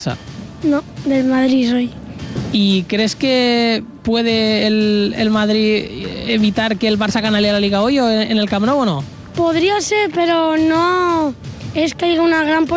No, del Madrid soy. ¿Y crees que puede el Madrid evitar que el Barça gane la Liga hoy o en el Camp Nou o no? Podría ser, pero no es que haya una gran